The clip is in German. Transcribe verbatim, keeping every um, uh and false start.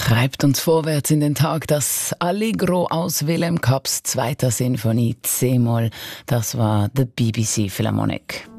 treibt uns vorwärts in den Tag. Das Allegro aus Wilhelm Kapps zweiter Sinfonie C-Moll. Das war The B B C Philharmonic.